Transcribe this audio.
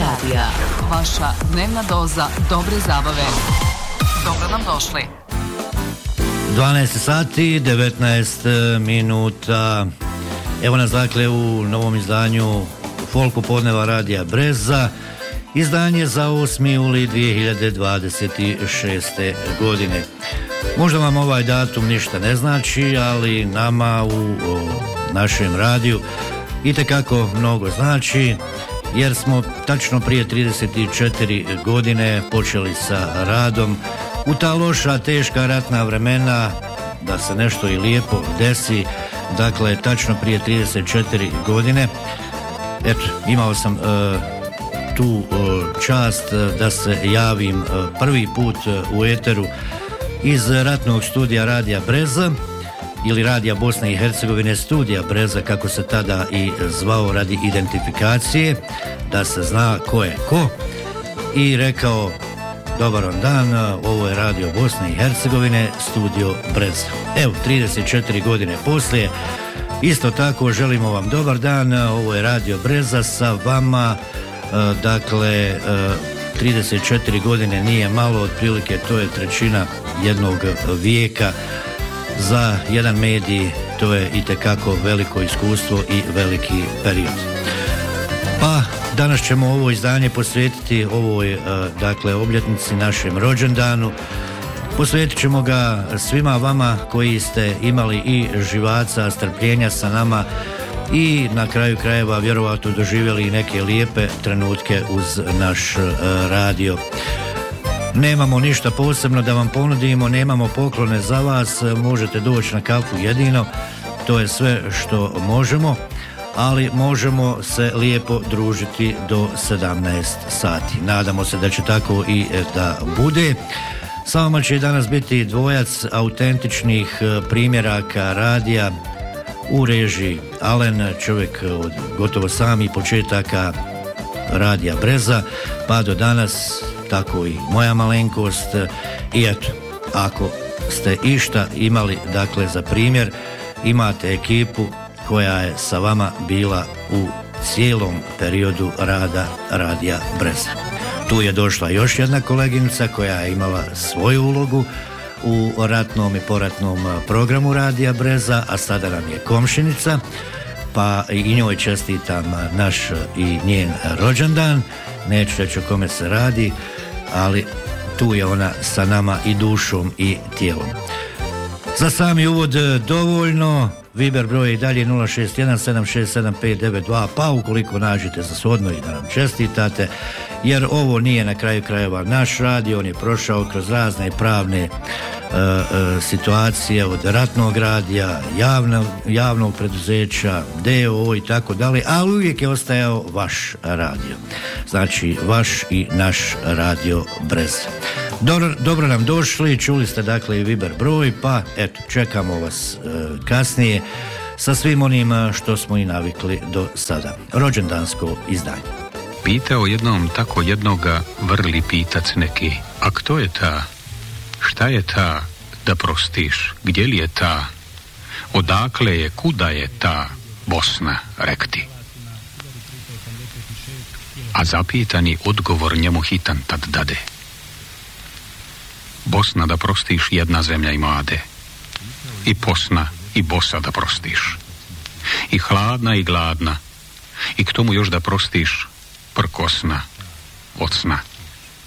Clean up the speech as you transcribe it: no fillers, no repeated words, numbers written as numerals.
radija. Vaša dnevna doza dobre zabave. Dobro nam došli. 12 sati, 19 minuta. Evo nas dakle u novom izdanju Folk popodneva radija Breza. Izdanje za 8. juli 2026. godine. Možda vam ovaj datum ništa ne znači, ali nama u našem radiju itekako mnogo znači, jer smo tačno prije 34 godine počeli sa radom u ta loša, teška ratna vremena, da se nešto i lijepo desi. Dakle, tačno prije 34 godine. Eto, imao sam tu čast da se javim prvi put u eteru iz ratnog studija radija Breza, ili radija Bosne i Hercegovine, studija Breza, kako se tada i zvao radi identifikacije, da se zna ko je ko, i rekao: dobar vam dan, ovo je radio Bosne i Hercegovine, studio Breza. Evo, 34 godine poslije, isto tako želimo vam dobar dan, ovo je radio Breza sa vama. Dakle, 34 godine nije malo, otprilike to je trećina jednog vijeka. Za jedan medij to je itekako veliko iskustvo i veliki period. Pa danas ćemo ovo izdanje posvetiti ovoj dakle obljetnici, našem rođendanu. Posvetit ćemo ga svima vama koji ste imali i živaca, strpljenja sa nama i na kraju krajeva vjerovatno doživjeli i neke lijepe trenutke uz naš radio. Nemamo ništa posebno da vam ponudimo, nemamo poklone za vas, možete doći na kafu jedino, to je sve što možemo, ali možemo se lijepo družiti do 17 sati. Nadamo se da će tako i da bude. S vama će danas biti dvojac autentičnih primjeraka radija u režiji Alen, čovjek od gotovo samih početaka radija Breza pa do danas, tako i moja malenkost. I eto, ako ste išta imali dakle za primjer, imate ekipu koja je sa vama bila u cijelom periodu rada radija Breza. Tu je došla još jedna koleginica koja je imala svoju ulogu u ratnom i poratnom programu radija Breza, a sada nam je komšinica, pa i njoj čestitam naš i njen rođendan. Neću reći o kome se radi, ali tu je ona sa nama i dušom i tijelom. Za sami uvod dovoljno. Viber broj i dalje 061767592, pa ukoliko nađete za shodno i da nam čestitate, jer ovo nije na kraju krajeva naš radio, on je prošao kroz razne pravne situacije, od ratnog radija, javnog preduzeća, DOO i tako dalje, ali uvijek je ostajao vaš radio. Znači, vaš i naš radio Breza. Dobro nam došli, čuli ste dakle i Viber broj, pa eto, čekamo vas kasnije sa svim onim što smo i navikli do sada. Rođendansko izdanje. Pitao jednom tako jednoga vrli pitac neki: a kto je ta? Šta je ta da prostiš? Gdje li je ta? Odakle je, kuda je ta Bosna, rekti? A zapitani odgovor njemu hitan tad dade: Bosna da prostiš jedna zemlja imade, i posna i bosa da prostiš, i hladna i gladna, i k tomu još da prostiš prkosna od sna.